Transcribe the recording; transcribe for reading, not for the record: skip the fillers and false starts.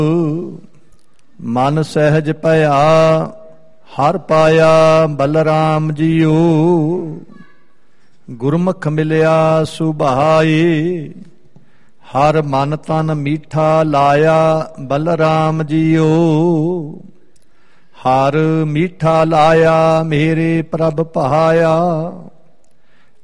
ਮਨ ਸਹਿਜ ਭਇਆ ਹਰ ਪਾਇਆ ਬਲਰਾਮ ਜੀਓ। ਗੁਰਮੁਖ ਮਿਲਿਆ ਸੁਭਾਏ ਹਰ ਮਨ ਤਨ ਮੀਠਾ ਲਾਇਆ ਬਲਰਾਮ ਜੀਓ। ਹਰ ਮੀਠਾ ਲਾਇਆ ਮੇਰੇ ਪ੍ਰਭ ਭਾਇਆ